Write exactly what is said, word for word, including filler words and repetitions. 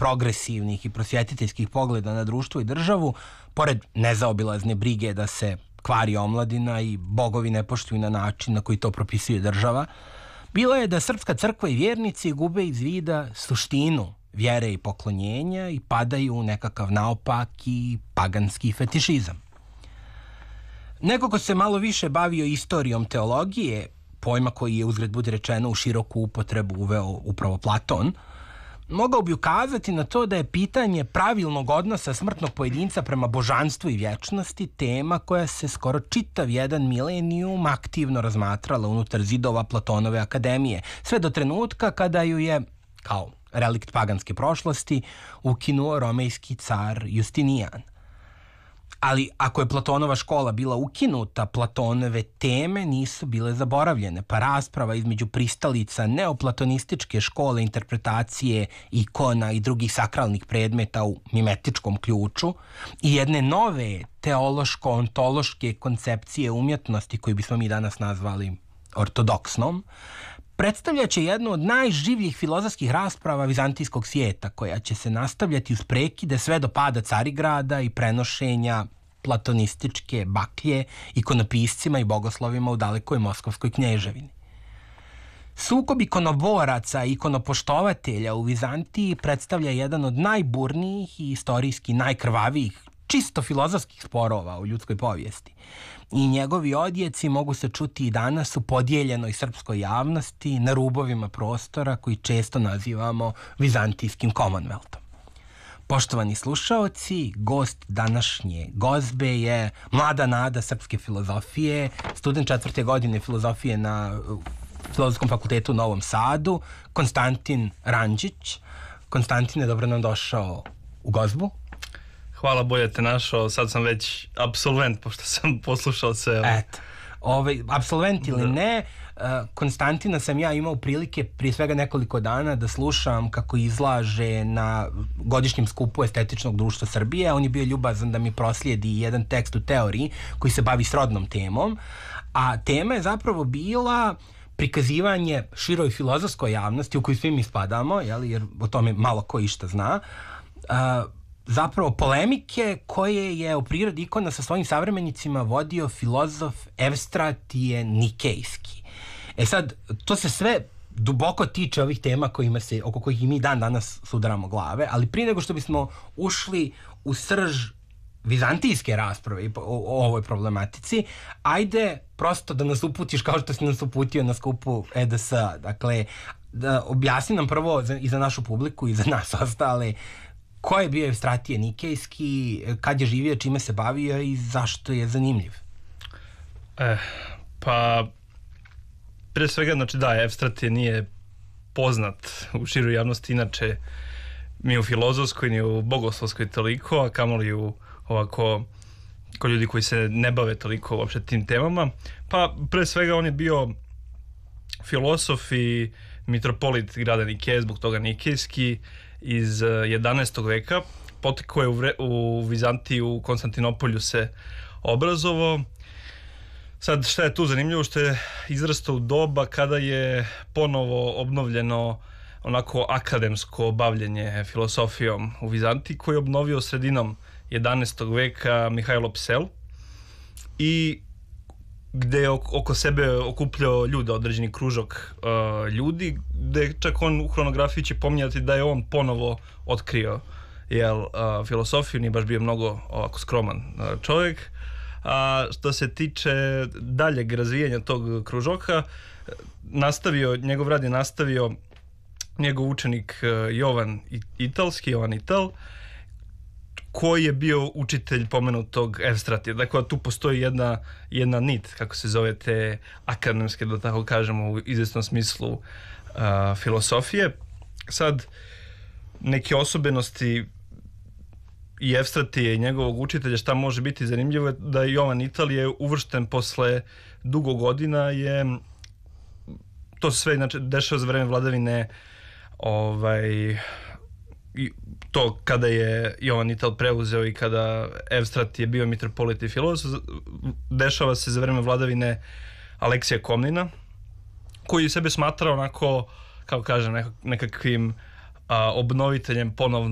progresivnih i prosvjetiteljskih pogleda na društvo i državu, pored nezaobilazne brige da se kvari omladina i bogovi ne poštuju na način na koji to propisuje država, bilo je da srpska crkva i vjernici gube iz vida suštinu vjere i poklonjenja i padaju u nekakav naopaki paganski fetišizam. Neko ko se malo više bavio istorijom teologije, pojma koji je uzgred budi rečeno u široku upotrebu uveo upravo Platon, mogao bi ukazati na to da je pitanje pravilnog odnosa smrtnog pojedinca prema božanstvu i vječnosti tema koja se skoro čitav jedan milenijum aktivno razmatrala unutar zidova Platonove akademije, sve do trenutka kada ju je, kao relikt paganske prošlosti, ukinuo romejski car Justinijan. Ali ako je Platonova škola bila ukinuta, Platonove teme nisu bile zaboravljene, pa rasprava između pristalica neoplatonističke škole interpretacije ikona i drugih sakralnih predmeta u mimetičkom ključu i jedne nove teološko-ontološke koncepcije umjetnosti koju bismo mi danas nazvali ortodoksnom, predstavljaće jednu od najživljih filozofskih rasprava vizantijskog svijeta, koja će se nastavljati uz prekide sve do pada Carigrada i prenošenja platonističke baklje ikonopiscima i bogoslovima u dalekoj Moskovskoj knježevini. Sukob ikonoboraca i ikonopoštovatelja u Vizantiji predstavlja jedan od najburnijih i istorijski najkrvavijih, čisto filozofskih sporova u ljudskoj povijesti. I njegovi odjeci mogu se čuti i danas u podijeljenoj srpskoj javnosti na rubovima prostora koji često nazivamo vizantijskim Commonwealthom. Poštovani slušaoci, gost današnje gozbe je mlada nada srpske filozofije, student četvrte godine filozofije na Filozofskom fakultetu u Novom Sadu, Konstantin Randžić. Konstantine, dobro nam došao u gozbu. Hvala, bolje te našao, sad sam već apsolvent, pošto sam poslušao sve. Eto, ovaj, apsolvent ili ne, Konstantina sam ja imao prilike prije svega nekoliko dana da slušam kako izlaže na godišnjem skupu Estetičnog društva Srbije. On je bio ljubazan da mi proslijedi jedan tekst u teoriji koji se bavi srodnom temom, a tema je zapravo bila prikazivanje široj filozofskoj javnosti u koju svi mi spadamo, jel, jer o tome malo ko išta zna, a, zapravo polemike koje je u prirodi ikona sa svojim savremenicima vodio filozof Evstratije Nikejski. E sad, to se sve duboko tiče ovih tema kojima se, oko kojih i mi dan danas sudaramo glave, ali prije nego što bismo ušli u srž vizantijske rasprave o, o ovoj problematici, ajde prosto da nas uputiš kao što si nas uputio na skupu E D S. Dakle, da objasni nam prvo za, i za našu publiku i za nas ostale ko je bio Evstratije Nikejski, kad je živio, čime se bavio i zašto je zanimljiv? Eh, pa, pre svega, znači da, Evstratije nije poznat u široj javnosti, inače ni u filozofskoj, ni u bogoslovskoj toliko, a kamoli u ovako, ko ljudi koji se ne bave toliko uopšte tim temama. Pa, pre svega, on je bio filosof i mitropolit grada Nikeje, zbog toga Nikejski, iz jedanaestog veka, potekao je u, vre, u Vizantiju, u Konstantinopolju se obrazovao. Sad, šta je tu zanimljivo, što je izrastao u doba kada je ponovo obnovljeno onako akademsko bavljenje filosofijom u Vizantiji, koji je obnovio sredinom jedanaestog veka Mihajlo Psel i gde je oko sebe okupljao ljude, određeni kružok uh, ljudi, gde čak on u hronografiji će pominjati da je on ponovo otkrio jel, uh, filosofiju, nije baš bio mnogo ovako skroman uh, čovjek. A što se tiče daljeg razvijanja tog kružoka, nastavio, njegov rad je nastavio njegov učenik uh, Jovan Italski, Jovan Ital, koji je bio učitelj pomenutog Evstratija. Dakle, tu postoji jedna, jedna nit, kako se zove, te akademske, da tako kažemo, u izvjesnom smislu uh, filosofije. Sad, neke osobenosti i Evstratije i njegovog učitelja, šta može biti zanimljivo je da je Jovan Ital je uvršten posle dugo godina, je to se sve znači, dešava za vreme vladavine ovaj i to kada je Jovan Ital preuzeo i kada Evstrat je bio mitropolit i filozof, dešava se za vreme vladavine Aleksija Komnina, koji sebe smatra onako, kako kažem, nekakvim a, obnoviteljem ponovno